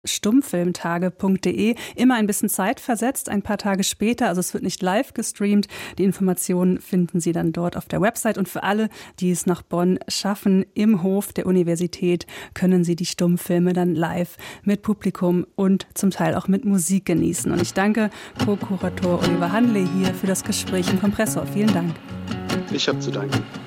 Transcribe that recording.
stummfilmtage.de, immer ein bisschen zeitversetzt, ein paar Tage später, also es wird nicht live gestreamt. Die Informationen finden Sie dann dort auf der Website und für alle, die es nach Bonn schaffen, im Hof der Universität können Sie die Stummfilme dann live mit Publikum und zum Teil auch mit Musik genießen. Und ich danke Co-Kurator Oliver Handley hier für das Gespräch im Kompressor. Vielen Dank. Ich habe zu danken.